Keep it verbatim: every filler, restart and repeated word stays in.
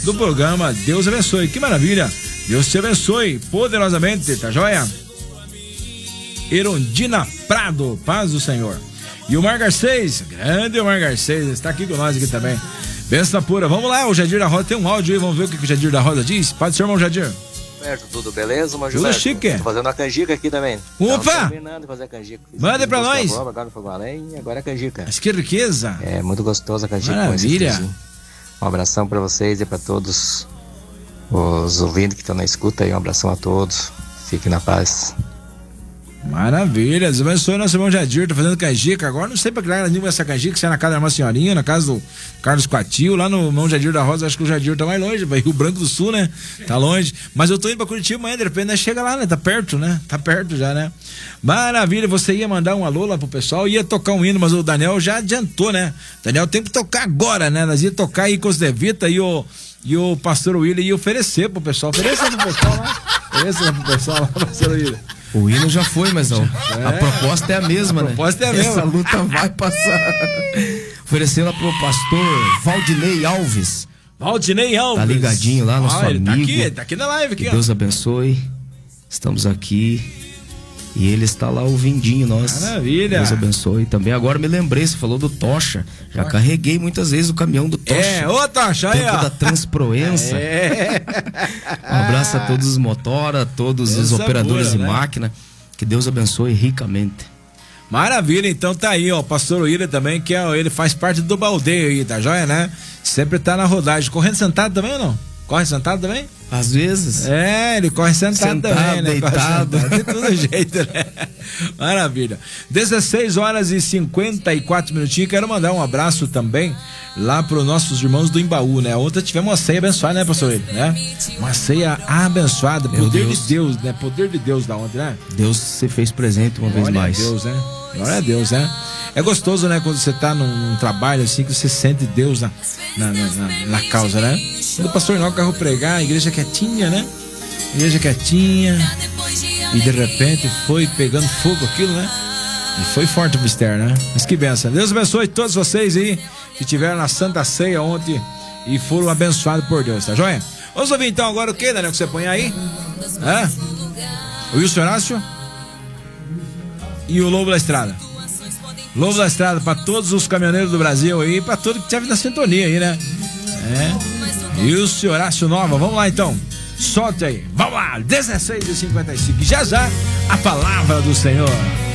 do programa Deus Abençoe. Que maravilha! Deus te abençoe poderosamente, tá joia? Erundina Prado, paz do Senhor. E o Mar Garcês, grande Mar Garcês, está aqui com nós aqui também. Benção pura. Vamos lá, o Jadir da Rosa tem um áudio aí, vamos ver o que o Jadir da Rosa diz. Pode ser, irmão Jadir? Certo, tudo beleza, mas Tudo chique. Tô fazendo a canjica aqui também. Opa! Terminando de fazer a canjica. Manda pra nós. Agora, agora foi a lenha, agora a canjica. Mas que riqueza. É muito gostosa a canjica. Maravilha. Um abração pra vocês e pra todos os ouvintes que estão na escuta aí. Um abração a todos. Fiquem na paz. Maravilha, Deus abençoe nosso irmão Jadir, tá fazendo canjica agora, não sei pra que lá vai essa canjica, se é na casa da irmã Senhorinha, na casa do Carlos Quatil, lá no irmão Jadir da Rosa, acho que o Jadir tá mais longe, vai Rio Branco do Sul, né, tá longe, mas eu tô indo pra Curitiba amanhã, de repente, né, chega lá, né, tá perto, né, tá perto já, né, maravilha, você ia mandar um alô lá pro pessoal, ia tocar um hino, mas o Daniel já adiantou, né, Daniel tem que tocar agora, né, nós ia tocar aí com os Devita e o, e o pastor William ia oferecer pro pessoal, oferecer pro pessoal lá, oferecer pro pessoal lá, pastor William. O hino já foi, mas não. É. A proposta é a mesma, a né? A proposta é a mesma. Essa luta vai passar. Oferecendo pro pastor Valdinei Alves. Valdinei Alves. Tá ligadinho lá, nosso ah, amigo. Tá aqui, tá aqui na live. Aqui, que ó. Deus abençoe. Estamos aqui. E ele está lá ouvindinho nós. Maravilha. Deus abençoe também. Agora me lembrei, você falou do Tocha. Já ah. carreguei muitas vezes o caminhão do Tocha. É, ô Tocha, aí, ó. da Transproença. É. Um abraço a todos os motora, a todos Essa os operadores boa, de né? máquina. Que Deus abençoe ricamente. Maravilha, então tá aí, ó. O pastor William também, que é, ele faz parte do baldeio aí, tá joia, né? Sempre tá na rodagem. Correndo sentado também ou não? Corre sentado também? Às vezes. É, ele corre sentado, sentado também, né? Deitado. De todo jeito, né? Maravilha. dezesseis horas e cinquenta e quatro minutinhos. Quero mandar um abraço também lá para os nossos irmãos do Embaú, né? Ontem tivemos uma ceia abençoada, né, pastor William? Né? Uma ceia abençoada. Meu poder Deus. de Deus, né? Poder de Deus da ontem, né? Deus se fez presente uma Glória vez mais. Glória a Deus, né? Glória a Deus, né? É gostoso, né? Quando você tá num, num trabalho assim, que você sente Deus na, na, na, na causa, né? Quando o pastor Inoc carro pregar, a igreja quietinha, né? A igreja quietinha. E de repente foi pegando fogo aquilo, né? E foi forte o mistério, né? Mas que benção. Deus abençoe todos vocês aí que estiveram na Santa Ceia ontem e foram abençoados por Deus, tá joia? Vamos ouvir então agora o que, Daniel, que você põe aí? Hã? O Wilson Horácio e o Lobo da Estrada. Lobo da Estrada para todos os caminhoneiros do Brasil aí, para todo que esteve na sintonia aí, né? É. E o senhor Horácio Nova, vamos lá então. Solte aí. Vamos lá, dezesseis e cinquenta e cinco. Já já a palavra do Senhor.